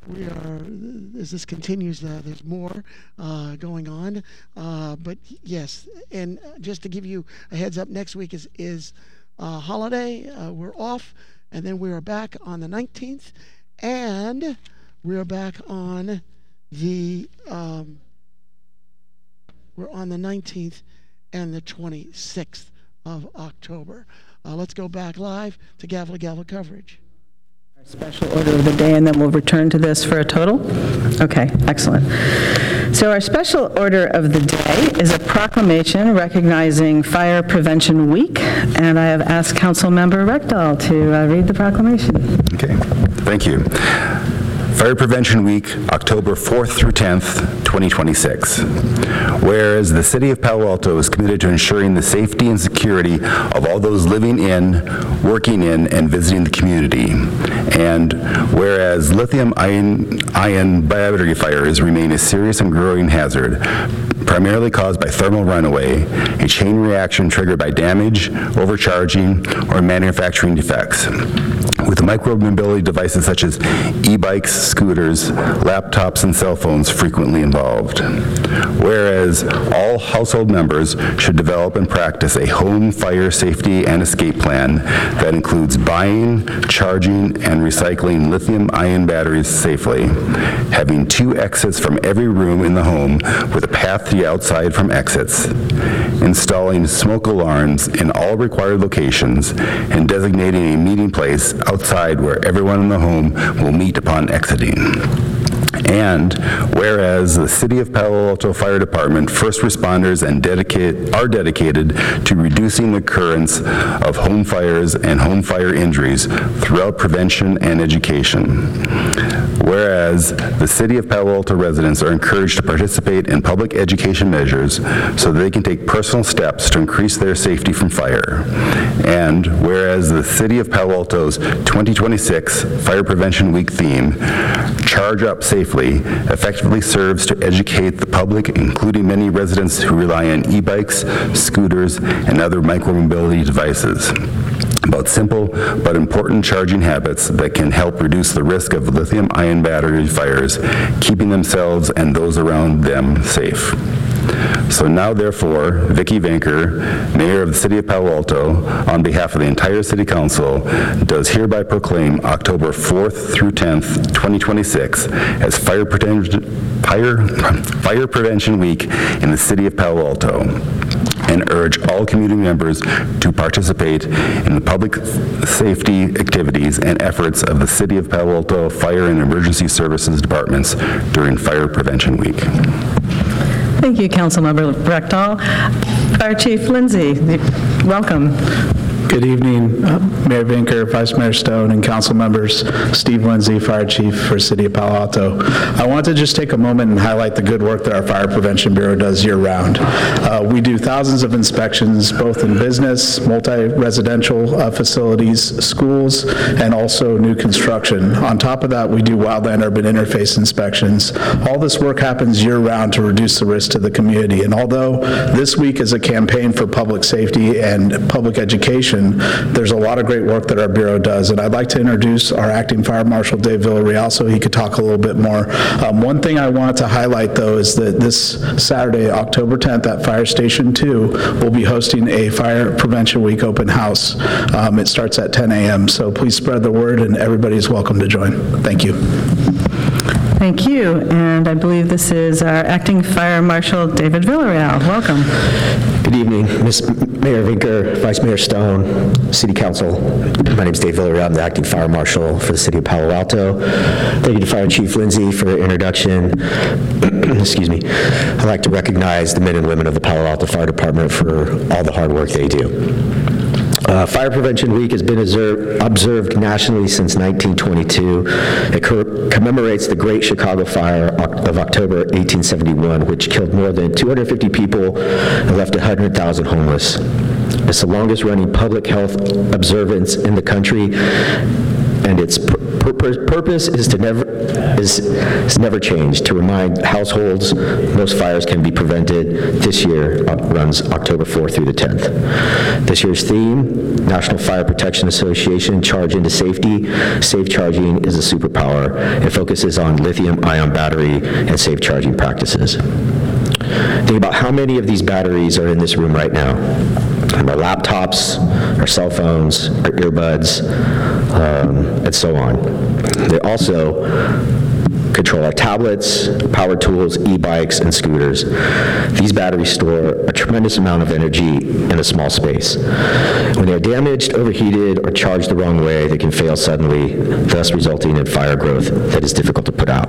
we are, as this continues, there's more going on. But yes, and just to give you a heads up, next week is holiday. We're off, and then we are back on the 19th, and we are back on the we're on the 19th and the 26th of October. Let's go back live to Gavel to Gavel coverage. Our special order of the day, and then we'll return to this for a total. Okay, excellent. So our special order of the day is a proclamation recognizing Fire Prevention Week, and I have asked Council Member Reckdahl to read the proclamation. Okay, thank you. Fire Prevention Week, October 4th through 10th, 2026. Whereas the City of Palo Alto is committed to ensuring the safety and security of all those living in, working in, and visiting the community. And whereas lithium-ion battery fires remain a serious and growing hazard, primarily caused by thermal runaway, a chain reaction triggered by damage, overcharging, or manufacturing defects, with micromobility devices such as e-bikes, scooters, laptops, and cell phones frequently involved. Whereas all household members should develop and practice a home fire safety and escape plan that includes buying, charging, and recycling lithium-ion batteries safely, having 2 exits from every room in the home with a path to the outside from exits, installing smoke alarms in all required locations, and designating a meeting place outside where everyone in the home will meet upon exiting. And whereas the City of Palo Alto Fire Department first responders are dedicated to reducing the occurrence of home fires and home fire injuries throughout prevention and education. Whereas the City of Palo Alto residents are encouraged to participate in public education measures so that they can take personal steps to increase their safety from fire. And whereas the City of Palo Alto's 2026 Fire Prevention Week theme, Charge Up Safely, effectively serves to educate the public, including many residents who rely on e-bikes, scooters, and other micromobility devices, about simple but important charging habits that can help reduce the risk of lithium-ion battery fires, keeping themselves and those around them safe. So now, therefore, Vicki Vanker, Mayor of the City of Palo Alto, on behalf of the entire City Council, does hereby proclaim October 4th through 10th, 2026 as Fire Prevention Week in the City of Palo Alto, and urge all community members to participate in the public safety activities and efforts of the City of Palo Alto Fire and Emergency Services Departments during Fire Prevention Week. Thank you, Councilmember Reckdahl. Fire Chief Lindsay, welcome. Good evening, Mayor Vinker, Vice Mayor Stone, and council members. Steve Lindsay, Fire Chief for City of Palo Alto. I want to just take a moment and highlight the good work that our Fire Prevention Bureau does year-round. We do thousands of inspections, both in business, multi-residential facilities, schools, and also new construction. On top of that, we do wildland-urban interface inspections. All this work happens year-round to reduce the risk to the community. And although this week is a campaign for public safety and public education, there's a lot of great work that our Bureau does, and I'd like to introduce our Acting Fire Marshal, Dave Villarreal, so he could talk a little bit more. One thing I wanted to highlight, though, is that this Saturday, October 10th, at Fire Station 2, we'll be hosting a Fire Prevention Week open house. It starts at 10 a.m., so please spread the word, and everybody's welcome to join. Thank you. Thank you, and I believe this is our Acting Fire Marshal, David Villarreal. Welcome. Good evening, Mayor Vinker, Vice Mayor Stone, City Council. My name is Dave Villarreal. I'm the Acting Fire Marshal for the City of Palo Alto. Thank you to Fire Chief Lindsay for the introduction. Excuse me. I'd like to recognize the men and women of the Palo Alto Fire Department for all the hard work they do. Fire Prevention Week has been observed nationally since 1922. It commemorates the Great Chicago Fire of October 1871, which killed more than 250 people and left 100,000 homeless. It's the longest running public health observance in the country, and it's purpose is never changed, to remind households most fires can be prevented. This year runs October 4th through the 10th. This year's theme, National Fire Protection Association, Charge into Safety. Safe charging is a superpower. It focuses on lithium-ion battery and safe charging practices. Think about how many of these batteries are in this room right now. Our laptops, our cell phones, our earbuds, and so on. They also control our tablets, power tools, e-bikes, and scooters. These batteries store a tremendous amount of energy in a small space. When they are damaged, overheated, or charged the wrong way, they can fail suddenly, thus resulting in fire growth that is difficult to put out.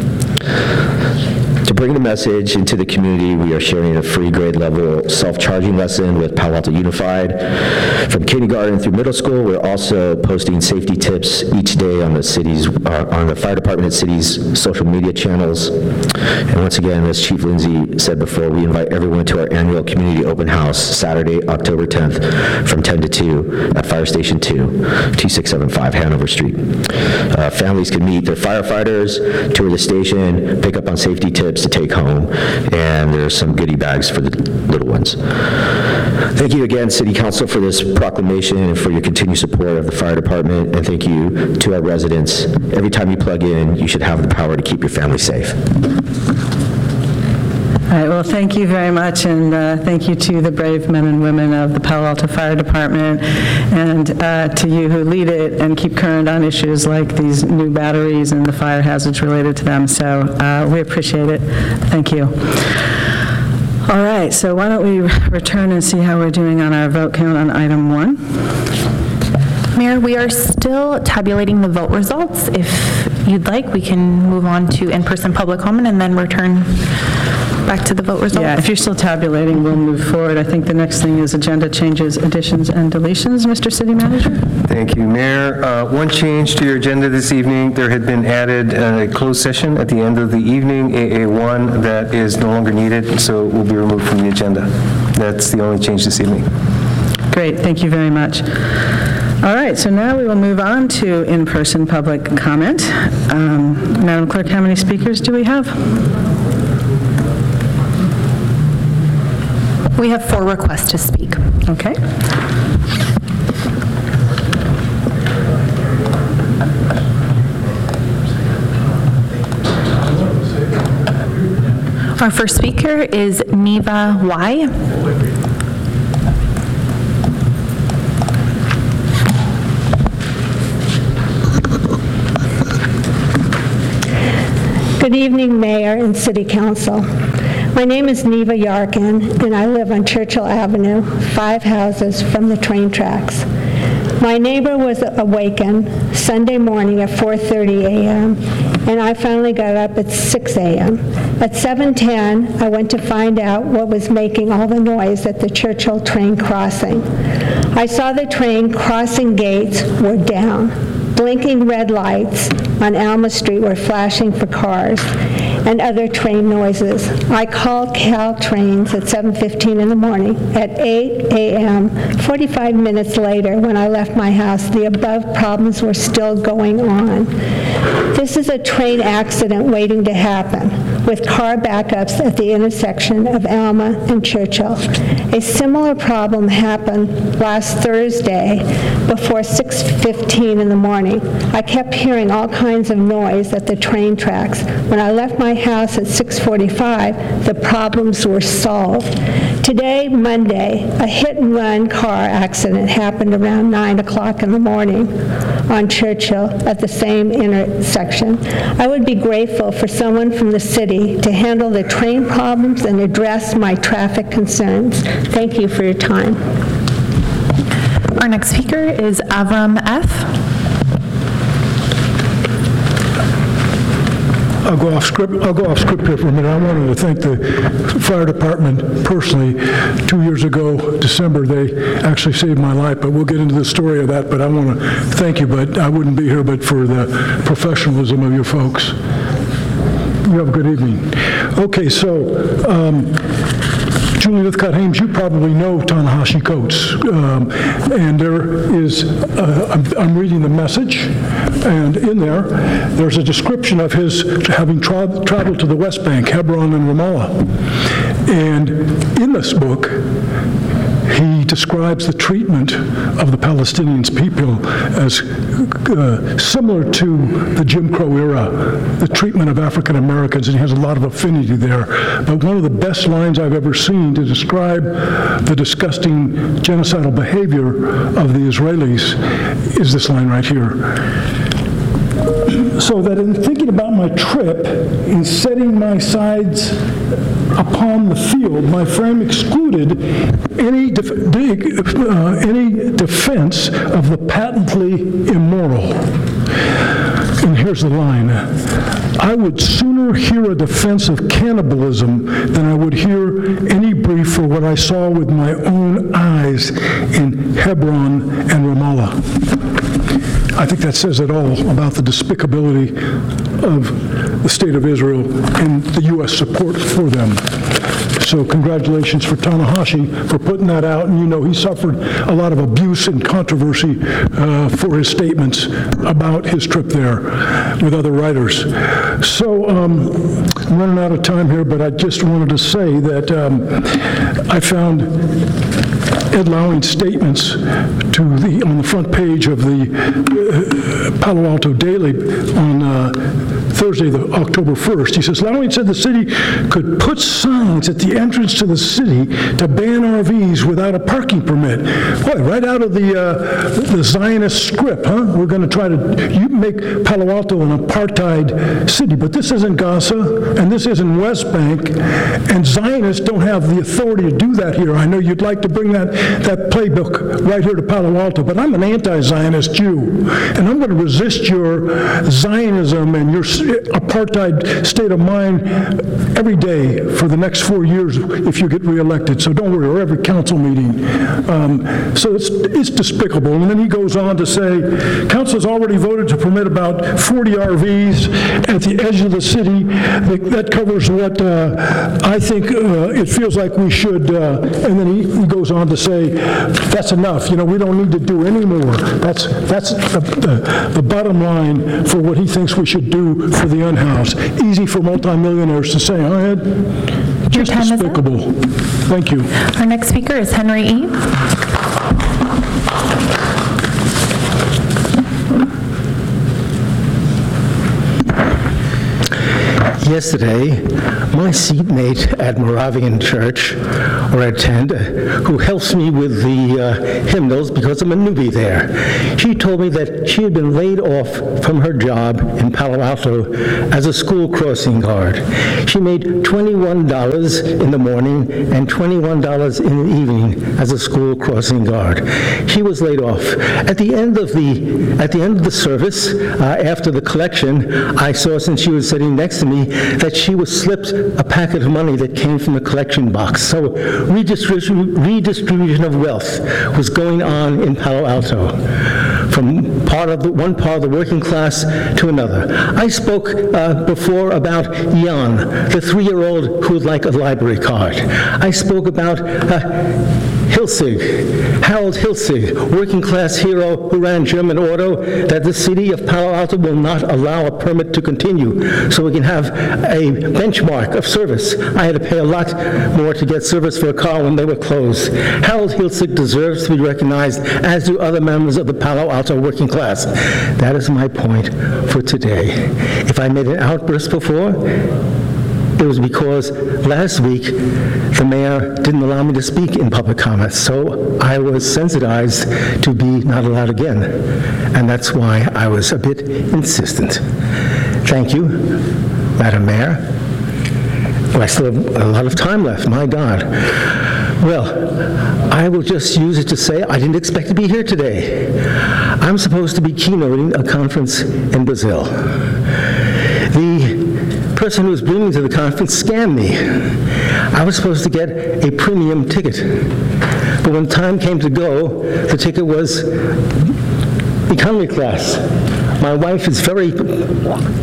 To bring the message into the community, we are sharing a free grade-level self-charging lesson with Palo Alto Unified. From kindergarten through middle school, we're also posting safety tips each day on the fire department and city's social media channels. And once again, as Chief Lindsay said before, we invite everyone to our annual community open house, Saturday, October 10th, from 10 to 2 at Fire Station 2, 2675 Hanover Street. Families can meet their firefighters, tour the station, pick up on safety tips to take home, and there's some goodie bags for the little ones. Thank you again, City Council, for this proclamation and for your continued support of the fire department, and thank you to our residents. Every time you plug in, you should have the power to keep your family safe. All right, well, thank you very much, and thank you to the brave men and women of the Palo Alto Fire Department, and to you who lead it and keep current on issues like these new batteries and the fire hazards related to them. So we appreciate it. Thank you. All right, so why don't we return and see how we're doing on our vote count on item 1. Mayor, we are still tabulating the vote results. If you'd like, we can move on to in-person public comment and then return back to the vote results. Yeah, if you're still tabulating, we'll move forward. I think the next thing is agenda changes, additions, and deletions. Mr. City Manager? Thank you, Mayor. One change to your agenda this evening. There had been added a closed session at the end of the evening, AA1, that is no longer needed, so it will be removed from the agenda. That's the only change this evening. Great, thank you very much. All right, so now we will move on to in-person public comment. Madam Clerk, how many speakers do we have? We have 4 requests to speak. Okay. Our first speaker is Neva Y. Good evening, Mayor and City Council. My name is Neva Yarkin, and I live on Churchill Avenue, 5 houses from the train tracks. My neighbor was awakened Sunday morning at 4:30 a.m., and I finally got up at 6 a.m. At 7:10, I went to find out what was making all the noise at the Churchill train crossing. I saw the train crossing gates were down. Blinking red lights on Alma Street were flashing for cars and other train noises. I called Caltrains at 7:15 in the morning. At 8 a.m., 45 minutes later, when I left my house, the above problems were still going on. This is a train accident waiting to happen, with car backups at the intersection of Alma and Churchill. A similar problem happened last Thursday before 6:15 in the morning. I kept hearing all kinds of noise at the train tracks. When I left my house at 6:45, the problems were solved. Today, Monday, a hit-and-run car accident happened around 9 o'clock in the morning on Churchill at the same intersection. I would be grateful for someone from the city to handle the train problems and address my traffic concerns. Thank you for your time. Our next speaker is Avram F. I'll go off script here for a minute. I wanted to thank the fire department personally. 2 years ago, December, they actually saved my life, but we'll get into the story of that. But I want to thank you, but I wouldn't be here but for the professionalism of your folks. You have a good evening. Okay, so Julie Lithcott-Hames, you probably know Ta-Nehisi Coates. And there is, I'm reading the message, and in there's a description of his having traveled to the West Bank, Hebron and Ramallah. And in this book, he describes the treatment of the Palestinian people as similar to the Jim Crow era, the treatment of African Americans, and he has a lot of affinity there. But one of the best lines I've ever seen to describe the disgusting genocidal behavior of the Israelis is this line right here. So that in thinking about my trip, in setting my sides upon the field, my frame excluded any defense of the patently immoral. And here's the line. I would sooner hear a defense of cannibalism than I would hear any brief for what I saw with my own eyes in Hebron and Ramallah. I think that says it all about the despicability of the state of Israel and the U.S. support for them. So congratulations for Ta-Nehisi for putting that out. And you know he suffered a lot of abuse and controversy for his statements about his trip there with other writers. So I'm running out of time here, but I just wanted to say that I found Ed Lowing's statements on the front page of the Palo Alto Daily on Thursday, October 1st. He says, Lowing said the city could put signs at the entrance to the city to ban RVs without a parking permit. Boy, right out of the Zionist script, huh? We're going to try to make Palo Alto an apartheid city, but this isn't Gaza, and this isn't West Bank, and Zionists don't have the authority to do that here. I know you'd like to bring that playbook right here to Palo Alto, but I'm an anti-Zionist Jew, and I'm going to resist your Zionism and your apartheid state of mind every day for the next 4 years if you get reelected. So don't worry, or every council meeting. So it's despicable. And then he goes on to say, council has already voted to permit about 40 RVs at the edge of the city. That covers what I think it feels like we should. And then he goes on to say, that's enough. You know, we don't need to do any more. That's the bottom line for what he thinks we should do for the unhoused. Easy for multimillionaires to say, huh, Ed? Just despicable. Thank you. Our next speaker is Henry E. Yesterday, my seatmate at Moravian Church, where I attend, who helps me with the hymnals because I'm a newbie there, she told me that she had been laid off from her job in Palo Alto as a school crossing guard. She made $21 in the morning and $21 in the evening as a school crossing guard. She was laid off. At the end of the service, after the collection, I saw, since she was sitting next to me, that she was slipped a packet of money that came from the collection box. So redistribution of wealth was going on in Palo Alto, from one part of the working class to another. I spoke before about Jan, the 3-year-old who would like a library card. I spoke about Harold Hilsig, working class hero who ran German Auto, that the city of Palo Alto will not allow a permit to continue so we can have a benchmark of service. I had to pay a lot more to get service for a car when they were closed. Harold Hilsig deserves to be recognized, as do other members of the Palo Alto working class. That is my point for today. If I made an outburst before, it was because last week the mayor didn't allow me to speak in public comments, so I was sensitized to be not allowed again, and that's why I was a bit insistent. Thank you, Madam Mayor. Well, I still have a lot of time left, my God. Well, I will just use it to say I didn't expect to be here today. I'm supposed to be keynoting a conference in Brazil. The person who was bringing me to the conference scammed me. I was supposed to get a premium ticket, but when time came to go, the ticket was economy class. My wife is very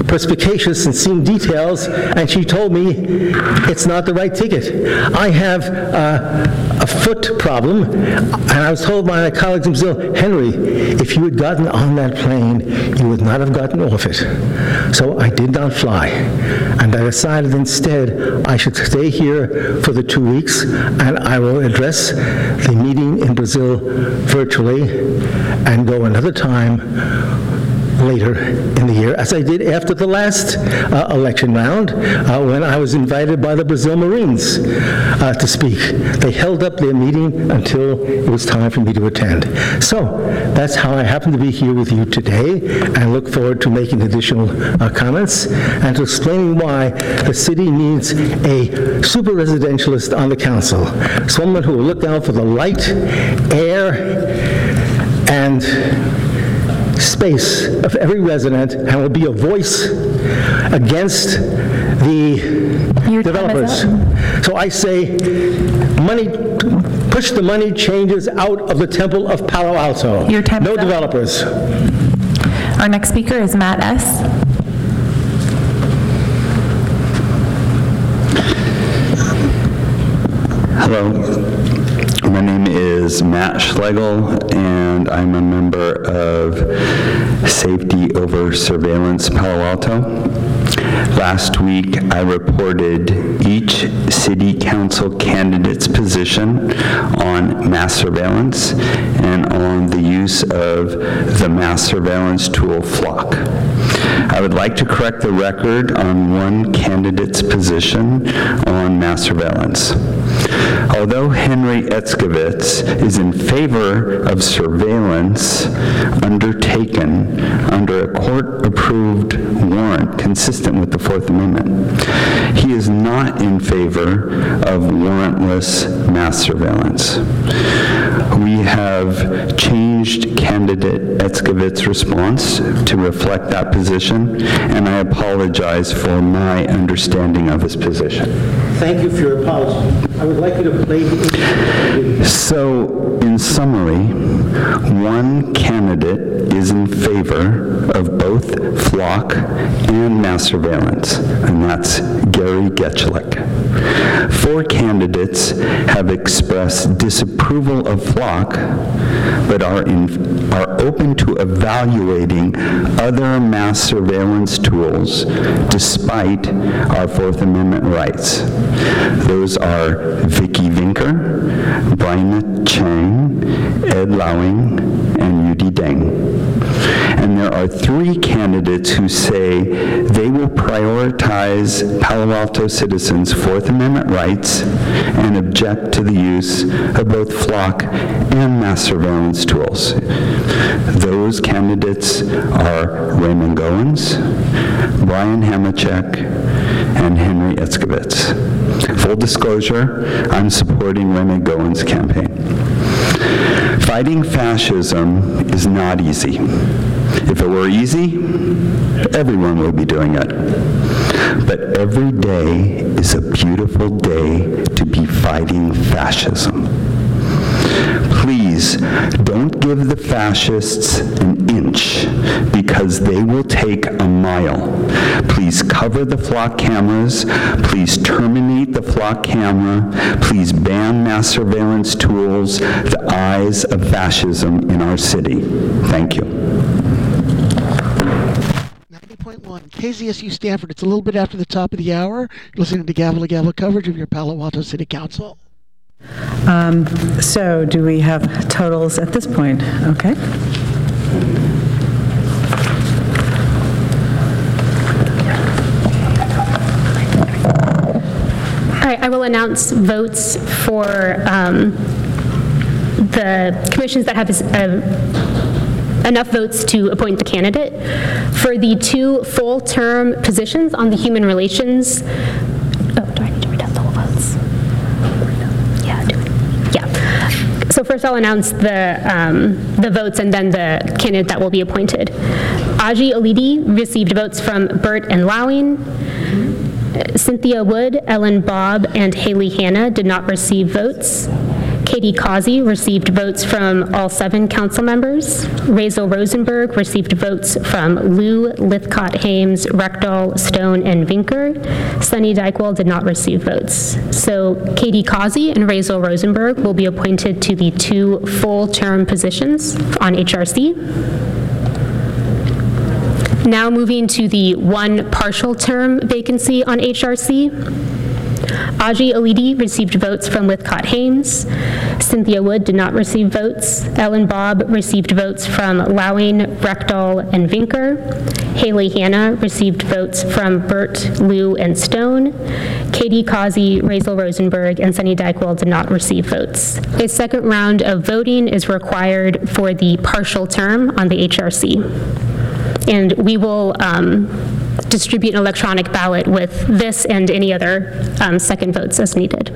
perspicacious and seen details, and she told me it's not the right ticket. I have a foot problem, and I was told by my colleagues in Brazil, Henry, if you had gotten on that plane, you would not have gotten off it. So I did not fly, and I decided instead I should stay here for the 2 weeks, and I will address the meeting in Brazil virtually and go another time later in the year, as I did after the last election round, when I was invited by the Brazil Marines to speak. They held up their meeting until it was time for me to attend. So that's how I happen to be here with you today, and look forward to making additional comments and to explaining why the city needs a super residentialist on the council, someone who will look out for the light, air, and space of every resident, and will be a voice against the developers. So I say, push the money changers out of the Temple of Palo Alto. Your time no is up. developers. Our next speaker is Matt S. Hello. My name is Matt Schlegel, and I'm a member of Safety Over Surveillance Palo Alto. Last week, I reported each city council candidate's position on mass surveillance and on the use of the mass surveillance tool Flock. I would like to correct the record on one candidate's position on mass surveillance. Although Henry Etzkovitz is in favor of surveillance undertaken under a court-approved warrant consistent with the Fourth Amendment, he is not in favor of warrantless mass surveillance. We have changed candidate Etzkovitz's response to reflect that position, and I apologize for my understanding of his position. Thank you for your apology. I would like you to play the... So, in summary, one candidate is in favor of both Flock and mass surveillance, and that's Gary Getchlik. 4 candidates have expressed disapproval of Flock, but are open to evaluating other mass surveillance tools despite our Fourth Amendment rights. Those are Vicky Vinker, Bryna Chang, Ed Lowing, and Yudi Deng. And there are 3 candidates who say they will prioritize Palo Alto citizens' Fourth Amendment rights and object to the use of both Flock and mass surveillance tools. Those candidates are Raymond Goins, Brian Hamachek, and Henry Etzkovitz. Full disclosure, I'm supporting Raymond Goins' campaign. Fighting fascism is not easy. If it were easy, everyone would be doing it. But every day is a beautiful day to be fighting fascism. Please don't give the fascists an inch, because they will take a mile. Please cover the Flock cameras. Please terminate the Flock camera. Please ban mass surveillance tools, the eyes of fascism in our city. Thank you. 90.1 KZSU Stanford. It's a little bit after the top of the hour. You're listening to Gavel to Gavel coverage of your Palo Alto City Council. So do we have totals at this point? Okay. All right, I will announce votes for the commissions that have enough votes to appoint the candidate. For the 2 full-term positions on the Human Relations, do I need to read out the whole votes? Yeah, do it. Yeah. So first I'll announce the votes and then the candidate that will be appointed. Aji Alidi received votes from Burt and Lowing. Cynthia Wood, Ellen Bobb, and Haley Hanna did not receive votes. Katie Causey received votes from all 7 council members. Razel Rosenberg received votes from Lou, Lithcott, Hames, Reckdahl, Stone, and Vinker. Sunny Dykewald did not receive votes. So Katie Causey and Razel Rosenberg will be appointed to the 2 full-term positions on HRC. Now moving to the 1 partial term vacancy on HRC. Aji Alidi received votes from Lithcott Hames. Cynthia Wood did not receive votes. Ellen Bobb received votes from Lowing, Reckdahl, and Vinker. Haley Hanna received votes from Burt, Liu, and Stone. Katie Causey, Razel Rosenberg, and Sunny Dykewald did not receive votes. A second round of voting is required for the partial term on the HRC. And we will distribute an electronic ballot with this and any other second votes as needed.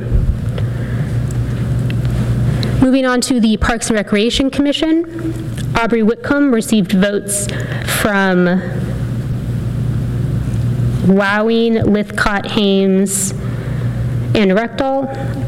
Moving on to the Parks and Recreation Commission, Aubrey Whitcomb received votes from Lowing, Lithcott, Hames, and Reckdahl.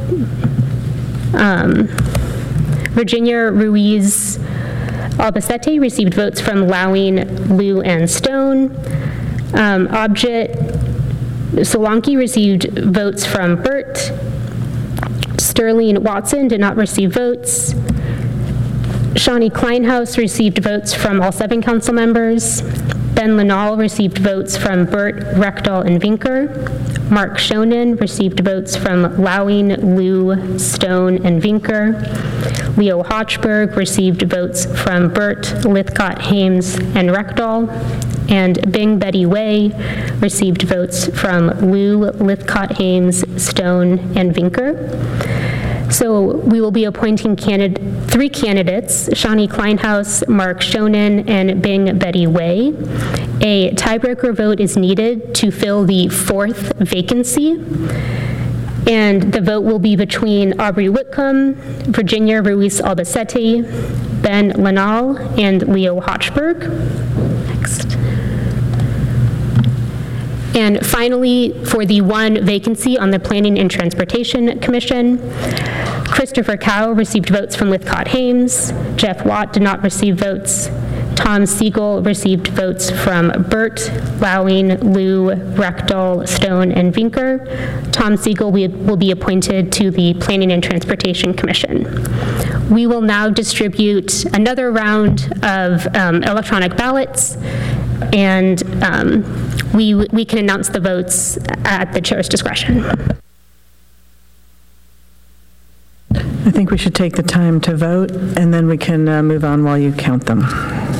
Virginia Ruiz Albacete received votes from Lowing, Liu, and Stone. Abjit Solanki received votes from Burt. Sterling Watson did not receive votes. Shawnee Kleinhaus received votes from all 7 council members. Ben Linnall received votes from Burt, Reckdahl, and Vinker. Mark Shonen received votes from Lowing, Liu, Stone, and Vinker. Leo Hochberg received votes from Burt, Lithcott, Hames, and Reckdahl. And Bing Betty Way received votes from Liu, Lithcott, Hames, Stone, and Vinker. So we will be appointing 3 candidates, Shawnee Kleinhaus, Mark Shonen, and Bing Betty Way. A tiebreaker vote is needed to fill the 4th vacancy. And the vote will be between Aubrey Whitcomb, Virginia Ruiz Albacete, Ben Linnall, and Leo Hochberg. Next. And finally, for the 1 vacancy on the Planning and Transportation Commission, Christopher Cow received votes from Lithcott Hames. Jeff Watt did not receive votes. Tom Siegel received votes from Burt, Lowing, Liu, Reckdahl, Stone, and Vinker. Tom Siegel will be appointed to the Planning and Transportation Commission. We will now distribute another round of electronic ballots, and we can announce the votes at the chair's discretion. I think we should take the time to vote, and then we can move on while you count them.